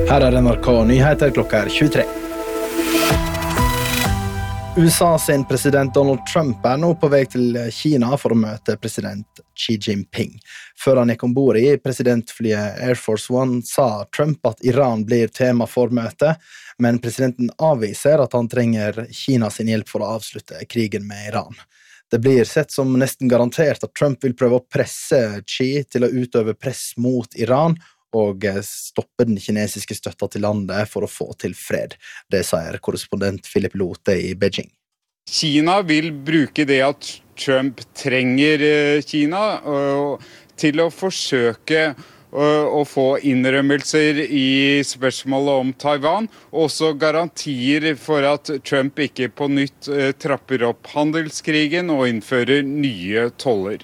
Her NRK Nyheter klokka 23. USA sin president Donald Trump nå på vei til Kina for å møte president Xi Jinping. Før han gikk ombord i presidentflyet Air Force One sa Trump at Iran blir tema for møtet, men presidenten avviser at han trenger Kina sin hjelp for å avslutte krigen med Iran. Det blir sett som nesten garantert at Trump vil prøve å presse Xi til å utøve press mot Iran og stoppe den kinesiske støtta til landet for å få til fred. Det sier korrespondent Philip Lote i Beijing. Kina vil bruke det at Trump trenger Kina til å forsøke å få innrømmelser i spørsmålet om Taiwan, og også garantier for at Trump ikke på nytt trapper opp handelskrigen og innfører nye toller.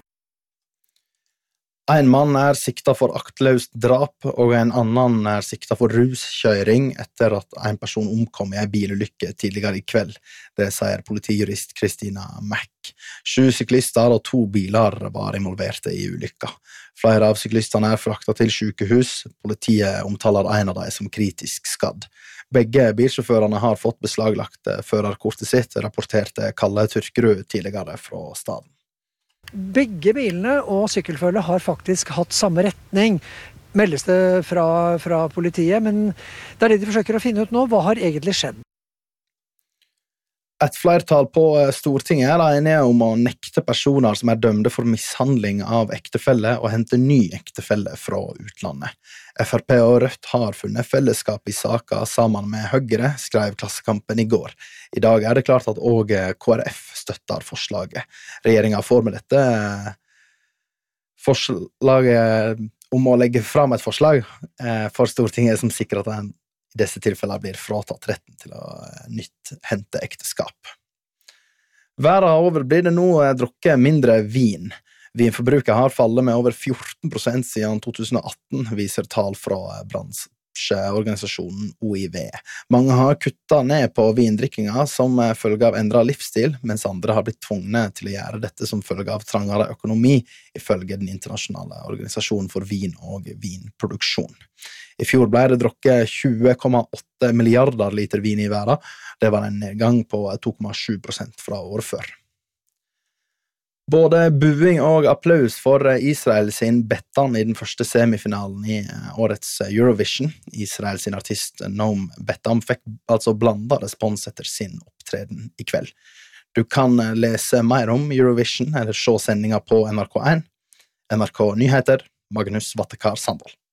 En mann siktet for aktløst drap, og en annen siktet for ruskjøring etter at en person omkom i en bilulykke tidligere i kveld. Det sier politijurist Christina Mack. 7 syklister og 2 biler var involverte i ulykka. Flere av syklistene fraktet til sykehus. Politiet omtaler en av dem som kritisk skadd. Begge bilsjåførene har fått beslaglagt førerkortet sitt, rapporterte Kalle Turkerud tidligere fra staden. Begge bilene og sykkelfølget har faktisk hatt samme retning, meldes det fra politiet, men det det de forsøker å finne ut nå, hva har egentlig skjedd? Et flertall på Stortinget enige om å nekte personer som dømte for mishandling av ektefelle og hente ny ektefelle fra utlandet. FrP og Rødt har funnet fellesskap i saken sammen med Høyre, skrev Klassekampen i går. I dag det klart at også KrF støtter forslaget. Regjeringen får med dette forslaget om å legge fram et forslag for Stortinget som sikrer at i disse tilfellene blir fratatt retten til å nytt hente ekteskap. Verden over blir det nå drukket mindre vin. Vinforbruket har fallet med over 14% siden 2018, viser tall fra bransjeorganisasjonen OIV. Mange har kuttet ned på vindrikkinga som følge av endret livsstil, mens andre har blitt tvunget til å gjøre dette som følge av trangere økonomi, ifølge den internasjonale organisasjonen for vin og vinproduksjon. I fjor ble det drukket 20,8 milliarder liter vin i verden. Det var en nedgang på 2,7% fra året før. Både buing og applaus for Israel sin Bettan i den første semifinalen i årets Eurovision. Israel sin artist Noam Bettan fikk altså blandet respons etter sin opptreden i kveld. Du kan lese mer om Eurovision eller se sendinga på NRK1. NRK Nyheter, Magnus Vattekar Sandal.